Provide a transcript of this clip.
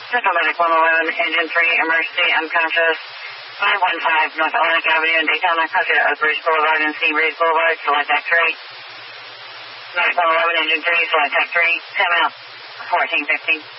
Central Medic 111, Engine 3, emergency, unconscious. 515 North Atlantic Avenue in Daytona, Country, Oakbridge Boulevard and Seabreeze Boulevard, select X-ray. Medic 111, Engine 3, select X-ray. 10 out, 1415.